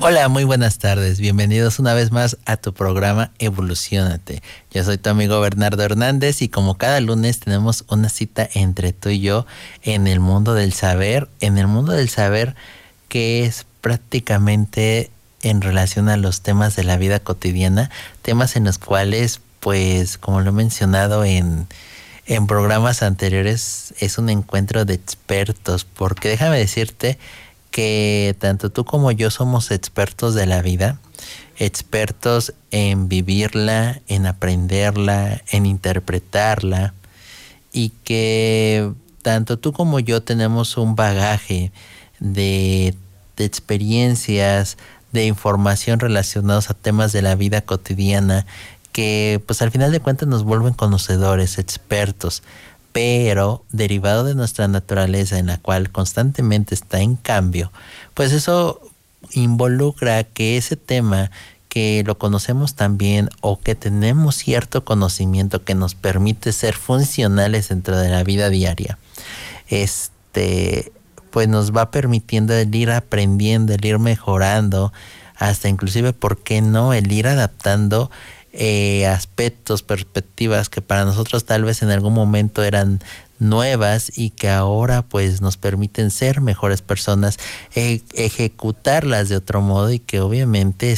Hola, muy buenas tardes. Bienvenidos una vez más a tu programa Evoluciónate. Yo soy tu amigo Bernardo Hernández y como cada lunes tenemos una cita entre tú y yo en el mundo del saber. En el mundo del saber que es prácticamente en relación a los temas de la vida cotidiana, temas en los cuales, pues, como lo he mencionado en programas anteriores, es un encuentro de expertos, porque déjame decirte que tanto tú como yo somos expertos de la vida, expertos en vivirla, en aprenderla, en interpretarla, y que tanto tú como yo tenemos un bagaje de experiencias, de información relacionados a temas de la vida cotidiana, que pues al final de cuentas nos vuelven conocedores, expertos, pero derivado de nuestra naturaleza en la cual constantemente está en cambio, pues eso involucra que ese tema que lo conocemos tan bien o que tenemos cierto conocimiento que nos permite ser funcionales dentro de la vida diaria, pues nos va permitiendo el ir aprendiendo, el ir mejorando, hasta inclusive, ¿por qué no?, el ir adaptando aspectos, perspectivas que para nosotros tal vez en algún momento eran nuevas y que ahora pues nos permiten ser mejores personas, ejecutarlas de otro modo, y que obviamente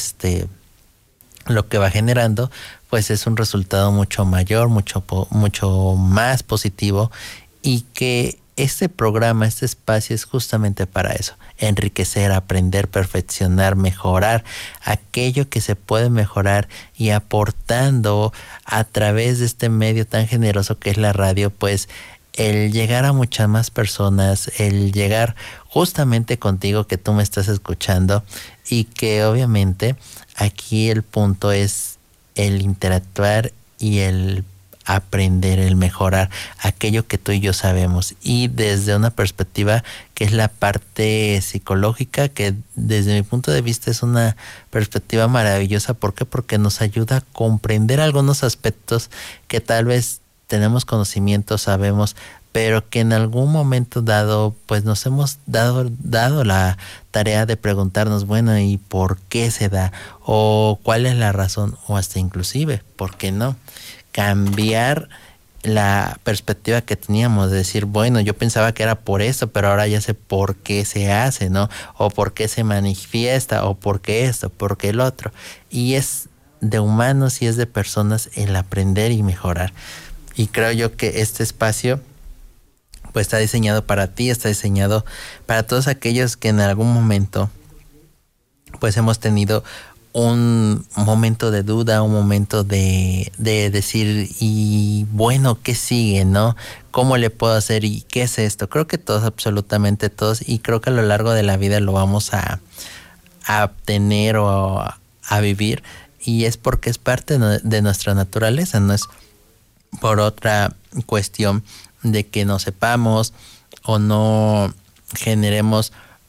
lo que va generando pues es un resultado mucho mayor, mucho más positivo, y que este programa, este espacio es justamente para eso: enriquecer, aprender, perfeccionar, mejorar aquello que se puede mejorar, y aportando a través de este medio tan generoso que es la radio, pues el llegar a muchas más personas, el llegar justamente contigo que tú me estás escuchando, y que obviamente aquí el punto es el interactuar y el aprender, el mejorar aquello que tú y yo sabemos, y desde una perspectiva que es la parte psicológica, que desde mi punto de vista es una perspectiva maravillosa. ¿Por qué? Porque nos ayuda a comprender algunos aspectos que tal vez tenemos conocimiento, sabemos, pero que en algún momento dado pues nos hemos dado la tarea de preguntarnos, bueno, ¿y por qué se da? ¿O cuál es la razón? O hasta inclusive, ¿por qué no?, cambiar la perspectiva que teníamos, de decir, bueno, yo pensaba que era por eso, pero ahora ya sé por qué se hace, ¿no? O por qué se manifiesta, o por qué esto, por qué el otro. Y es de humanos y es de personas el aprender y mejorar. Y creo yo que este espacio pues está diseñado para ti, está diseñado para todos aquellos que en algún momento pues hemos tenido un momento de duda, un momento de decir, y bueno, ¿qué sigue, no? ¿Cómo le puedo hacer? ¿Y qué es esto? Creo que todos, absolutamente todos, y creo que a lo largo de la vida lo vamos a obtener o a vivir, y es porque es parte de nuestra naturaleza, no es por otra cuestión de que no sepamos o no generemos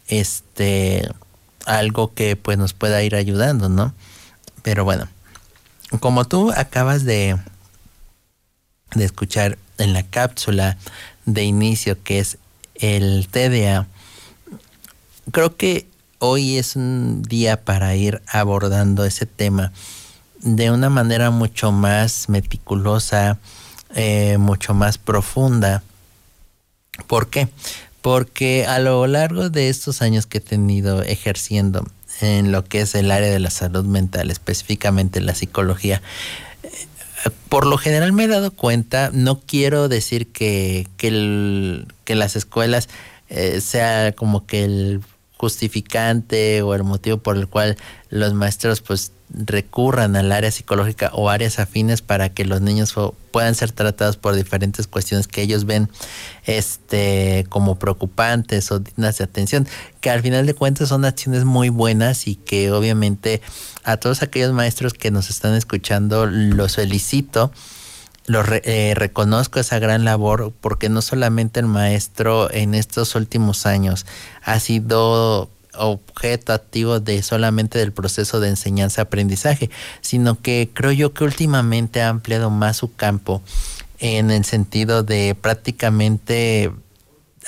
algo que pues nos pueda ir ayudando, ¿no? Pero bueno, como tú acabas de escuchar en la cápsula de inicio, que es el TDA, creo que hoy es un día para ir abordando ese tema de una manera mucho más meticulosa, mucho más profunda. ¿Por qué? Porque a lo largo de estos años que he tenido ejerciendo en lo que es el área de la salud mental, específicamente la psicología, por lo general me he dado cuenta, no quiero decir que las escuelas sea como que el justificante o el motivo por el cual los maestros pues recurran al área psicológica o áreas afines para que los niños puedan ser tratados por diferentes cuestiones que ellos ven como preocupantes o dignas de atención, que al final de cuentas son acciones muy buenas, y que obviamente a todos aquellos maestros que nos están escuchando los felicito, reconozco esa gran labor, porque no solamente el maestro en estos últimos años ha sido objeto activo de solamente del proceso de enseñanza-aprendizaje, sino que creo yo que últimamente ha ampliado más su campo en el sentido de prácticamente